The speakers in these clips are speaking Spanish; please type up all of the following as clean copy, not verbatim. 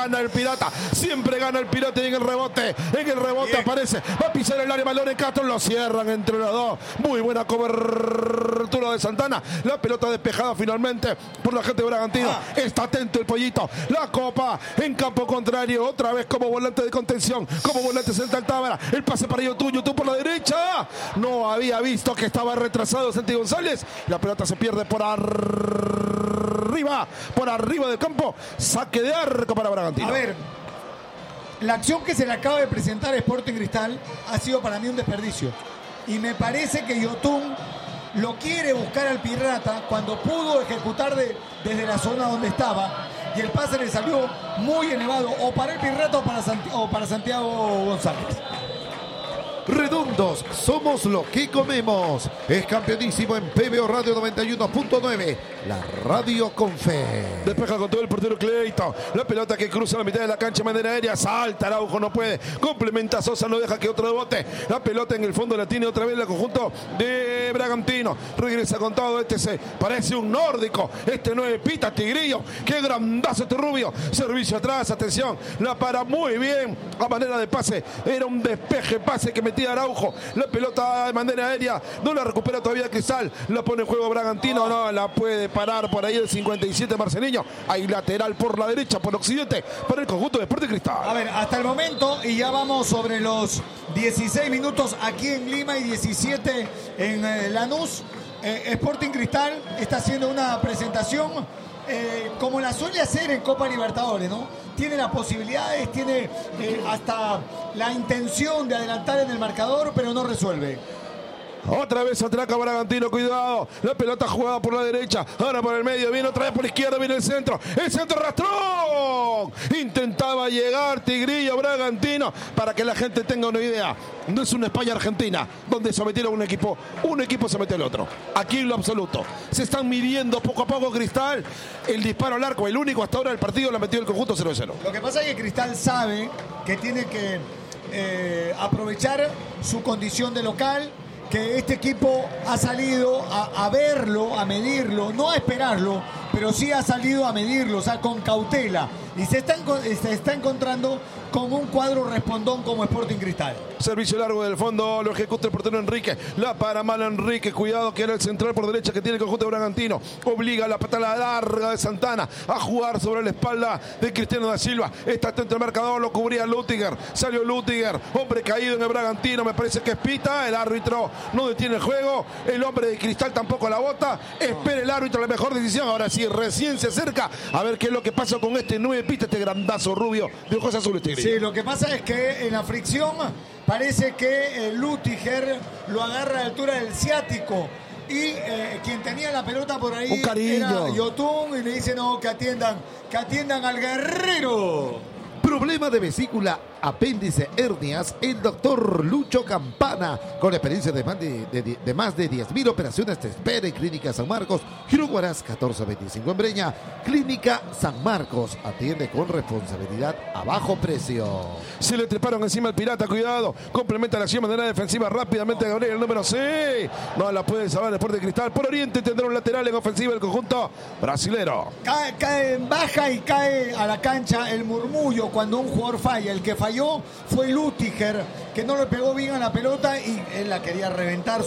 gana el Pirata. Siempre gana el Pirata y en el rebote aparece. Va a pisar el área, balón en Castro, lo cierran entre los dos. Muy buena cobertura de Santana. La pelota despejada finalmente por la gente de Bragantino. Está atento el Pollito. La copa en campo contrario. Otra vez como volante de contención. Como volante central Tábara. El pase para YouTube por la derecha. No había visto que estaba retrasado Santi González. La pelota se pierde por arriba del campo. Saque de arco para Bragantino. A ver, la acción que se le acaba de presentar a Sporting Cristal ha sido para mí un desperdicio. Y me parece que Yotun lo quiere buscar al Pirata cuando pudo ejecutar desde la zona donde estaba. Y el pase le salió muy elevado o para el Pirata o para Santiago González. Redondos, somos lo que comemos. Es campeonísimo en PBO Radio 91.9. La radio con fe. Despeja con todo el portero Cleito. La pelota que cruza la mitad de la cancha, manera aérea. Salta Araujo, no puede. Complementa Sosa, no deja que otro bote. La pelota en el fondo la tiene otra vez el conjunto de Bragantino. Regresa con todo. Este se parece un nórdico. Este 9 pita Tigrillo. Qué grandazo este rubio. Servicio atrás, atención. La para muy bien. A manera de pase. Era un despeje, pase que metía Araujo. La pelota de manera aérea. No la recupera todavía Cristal. La pone en juego Bragantino. No la puede parar por ahí el 57 Marceliño. Hay lateral por la derecha, por occidente, para el conjunto de Sporting Cristal. A ver, hasta el momento, y ya vamos sobre los 16 minutos aquí en Lima y 17 en Lanús. Sporting Cristal está haciendo una presentación como la suele hacer en Copa Libertadores, ¿no? Tiene las posibilidades, tiene hasta la intención de adelantar en el marcador, pero no resuelve. Otra vez atraca Bragantino, cuidado. La pelota jugada por la derecha. Ahora por el medio, viene otra vez por la izquierda, viene el centro. El centro rastrón. Intentaba llegar Tigrillo Bragantino para que la gente tenga una idea. No es una España-Argentina donde sometieron a un equipo somete al otro. Aquí en lo absoluto. Se están midiendo poco a poco Cristal. El disparo al arco, el único hasta ahora del partido, la metió el conjunto 0-0. Lo que pasa es que Cristal sabe que tiene que aprovechar su condición de local, que este equipo ha salido a verlo, a medirlo, no a esperarlo, pero sí ha salido a medirlo, o sea, con cautela. Y se está encontrando con un cuadro respondón como Sporting Cristal. Servicio largo del fondo, lo ejecuta el portero Enrique. La para mal Enrique, cuidado que era el central por derecha que tiene el conjunto de Bragantino. Obliga la patada larga de Santana a jugar sobre la espalda de Cristiano da Silva. Está atento el marcador, lo cubría Lutiger. Salió Lutiger, hombre caído en el Bragantino, me parece que es pita. El árbitro no detiene el juego. El hombre de Cristal tampoco la bota. Espera el árbitro la mejor decisión. Ahora sí, recién se acerca a ver qué es lo que pasa con este 9 pista, este grandazo rubio de ojos azules tigre. Sí, lo que pasa es que en la fricción parece que Lutiger lo agarra a la altura del ciático y quien tenía la pelota por ahí era Yotun y le dice no, que atiendan al guerrero. Problema de vesícula, apéndice, hernias, el doctor Lucho Campana, con experiencia de más de 10.000 operaciones, te espera en Clínica San Marcos, Giro Huaraz 1425 en Breña. Clínica San Marcos, atiende con responsabilidad a bajo precio. Se le treparon encima al Pirata, cuidado, complementa la acción de manera defensiva rápidamente Gabriel, el número 6, no la puede salvar el Sporting Cristal. Por Oriente tendrá un lateral en ofensiva el conjunto brasilero. Baja y cae a la cancha el murmullo cuando un jugador falla. El que falló fue Lutiger, que no le pegó bien a la pelota y él la quería reventar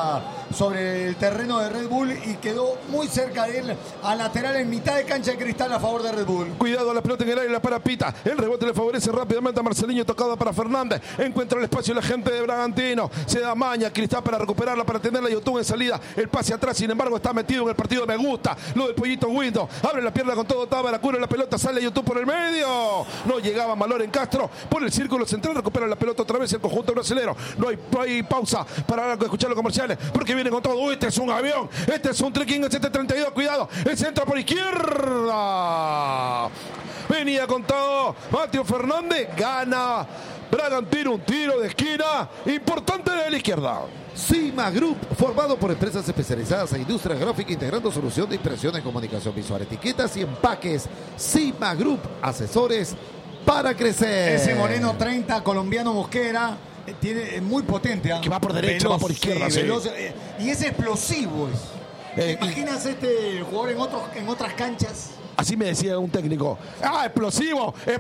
sobre el terreno de Red Bull y quedó muy cerca de él, a lateral en mitad de cancha de Cristal a favor de Red Bull. Cuidado, la pelota en el aire, la para Pita. El rebote le favorece rápidamente a Marceliño, tocado para Fernández. Encuentra el espacio la gente de Bragantino. Se da maña Cristal para recuperarla, para tenerla. Yotun en salida. El pase atrás, sin embargo, está metido en el partido. Me gusta lo del Pollito Windows. Abre la pierna con todo Tábara, cubre la pelota, sale Yotun por el medio. No llegaba Malor en Castro. Por el círculo central recupera la pelota otra vez el conjunto brasilero. No hay pausa para escuchar los comerciales porque viene con todo. Este es un avión. Este es un trekking, el 732. Cuidado. El centro por izquierda. Venía con todo Mateo Fernández. Gana Bragantino, un tiro de esquina importante de la izquierda. Cima Group, formado por empresas especializadas en industria gráfica, integrando solución de impresión en comunicación visual, etiquetas y empaques. Cima Group, asesores para crecer. Ese moreno 30, colombiano Mosquera, tiene muy potente. Que va por derecha, va por izquierda. Sí. Veloz, y es explosivo. ¿Te imaginas este jugador en otras canchas? Así me decía un técnico. ¡Ah, explosivo! Es